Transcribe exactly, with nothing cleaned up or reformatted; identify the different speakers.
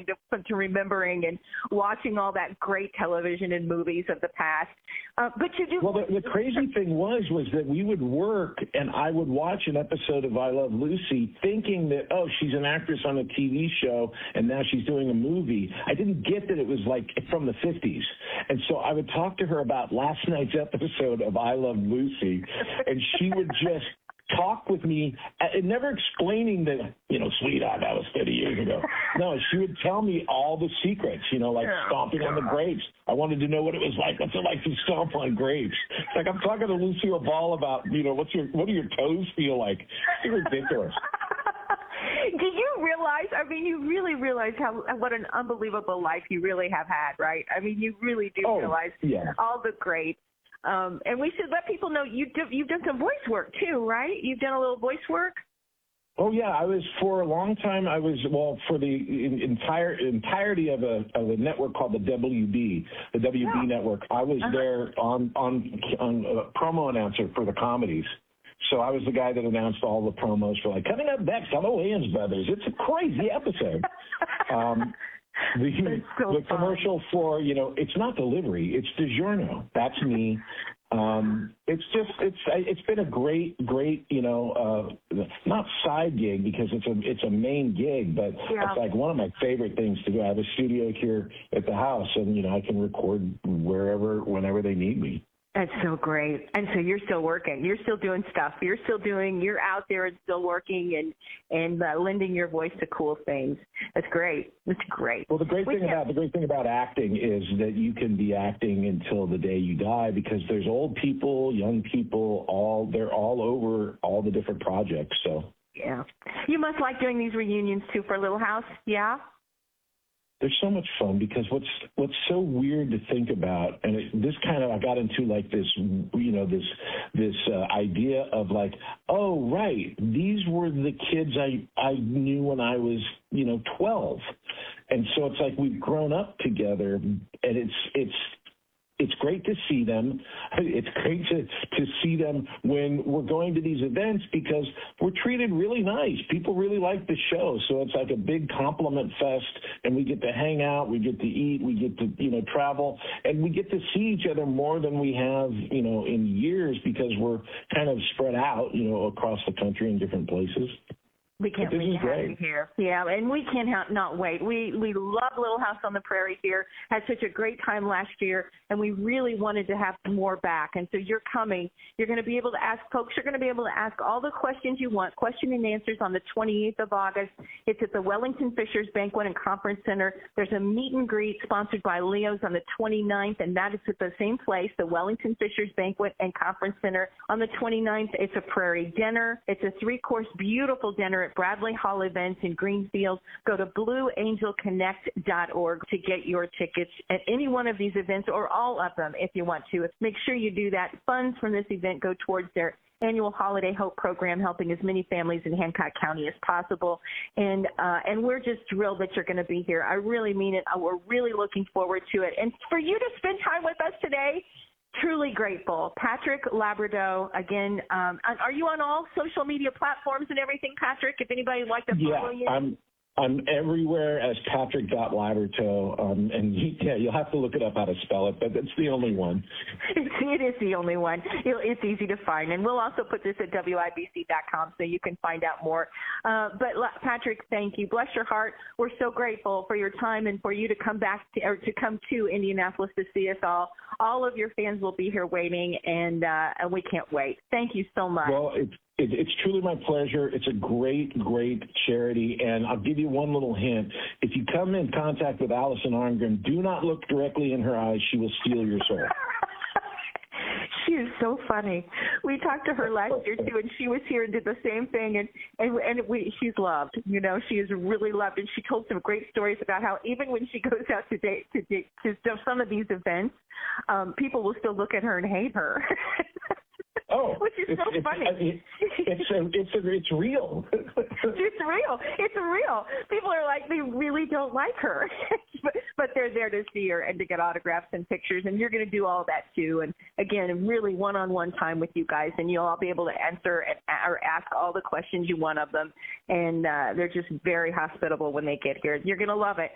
Speaker 1: to, to remembering and watching all that great television and movies of the past. Uh, but you do.
Speaker 2: Well, the, the crazy thing was, was that we would work and I would watch an episode of I Love Lucy thinking that, oh, she's an actress on a T V show and now she's doing a movie. I didn't get that it was like from the fifties. And so I would talk to her about last night's episode of I Love Lucy, and she would just talk with me, and never explaining that, you know, sweetheart, that was thirty years ago. No, she would tell me all the secrets, you know, like oh, stomping God. on the grapes. I wanted to know what it was like. What's it like to stomp on grapes? It's like I'm talking to Lucille Ball about, you know, what's your, what do your toes feel like? It's ridiculous.
Speaker 1: Do you realize, I mean, you really realize how what an unbelievable life you really have had, right? I mean, you really do
Speaker 2: oh,
Speaker 1: realize
Speaker 2: yeah.
Speaker 1: all the great. Um, and we should let people know you do, you've done some voice work, too, right? You've done a little voice work?
Speaker 2: Oh, yeah. I was, for a long time, I was, well, for the entire entirety of a, of a network called the W B, the W B
Speaker 1: yeah.
Speaker 2: network. I was uh-huh. there on, on, on a promo announcer for the comedies. So I was the guy that announced all the promos for, like, coming up next on the Wayans Brothers. It's a crazy episode. um, the
Speaker 1: so
Speaker 2: the commercial for, you know, it's not delivery, it's DiGiorno. That's me. Um, it's just, it's it's been a great, great, you know, uh, not side gig because it's a it's a main gig, but
Speaker 1: yeah.
Speaker 2: it's like one of my favorite things to do. I have a studio here at the house, and, you know, I can record wherever, whenever they need me.
Speaker 1: That's so great. And so you're still working. You're still doing stuff. You're still doing, you're out there and still working and, and uh, lending your voice to cool things. That's great. That's great.
Speaker 2: Well, the great
Speaker 1: we
Speaker 2: thing
Speaker 1: can,
Speaker 2: about the great thing about acting is that you can be acting until the day you die, because there's old people, young people, all they're all over all the different projects. So
Speaker 1: yeah. You must like doing these reunions too for Little House. Yeah.
Speaker 2: They're so much fun because what's what's so weird to think about, and it, this kind of I got into like this, you know, this this uh, idea of like, oh right, these were the kids I I knew when I was, you know, twelve, and so it's like we've grown up together, and it's it's. It's great to see them. It's great to, to see them when we're going to these events because we're treated really nice. People really like the show. So it's like a big compliment fest, and we get to hang out, we get to eat, we get to, you know, travel, and we get to see each other more than we have, you know, in years because we're kind of spread out, you know, across the country in different places.
Speaker 1: We can't wait to have you here. Yeah, and we can't ha- not wait. We we love Little House on the Prairie here. Had such a great time last year, and we really wanted to have more back. And so you're coming. You're going to be able to ask folks. You're going to be able to ask all the questions you want, question and answers on the twenty-eighth of August. It's at the Wellington Fishers Banquet and Conference Center. There's a meet and greet sponsored by Leo's on the twenty-ninth, and that is at the same place, the Wellington Fishers Banquet and Conference Center. On the twenty-ninth, it's a prairie dinner. It's a three-course beautiful dinner at Bradley Hall Events in Greenfield. Go to blue angel connect dot org to get your tickets at any one of these events or all of them if you want to. Make sure you do that. Funds from this event go towards their annual Holiday Hope program, helping as many families in Hancock County as possible. And uh, and we're just thrilled that you're going to be here. I really mean it. We're really looking forward to it. And for you to spend time with us today, truly grateful. Patrick Labrador, again, um, are you on all social media platforms and everything, Patrick? If anybody would like to follow
Speaker 2: yeah,
Speaker 1: you?
Speaker 2: I'm I'm everywhere as Patrick Labrador, um, and he, yeah, you'll have to look it up how to spell it, but it's the only one.
Speaker 1: It is the only one. It's easy to find, and we'll also put this at W I B C dot com so you can find out more. Uh, but Patrick, thank you. Bless your heart. We're so grateful for your time and for you to come back to, or to come to Indianapolis to see us all. All of your fans will be here waiting, and uh, and we can't wait. Thank you so much.
Speaker 2: Well, it's it, it's truly my pleasure. It's a great, great charity, and I'll give you one little hint. If you come in contact with Allison Arngrim, do not look directly in her eyes. She will steal your soul.
Speaker 1: She is so funny. We talked to her last year too, and she was here and did the same thing. And and and we, she's loved. You know, she is really loved. And she told some great stories about how even when she goes out to date to date, to some of these events, um, people will still look at her and hate her.
Speaker 2: Oh,
Speaker 1: which is
Speaker 2: it's,
Speaker 1: so
Speaker 2: it's,
Speaker 1: funny.
Speaker 2: It's it's a, it's, a, it's real.
Speaker 1: It's real. It's real. People are like, they really don't like her, but, but they're there to see her and to get autographs and pictures. And you're going to do all that too. And again, really one-on-one time with you guys, and you'll all be able to answer and, or ask all the questions you want of them. And uh, they're just very hospitable when they get here. You're going to love it.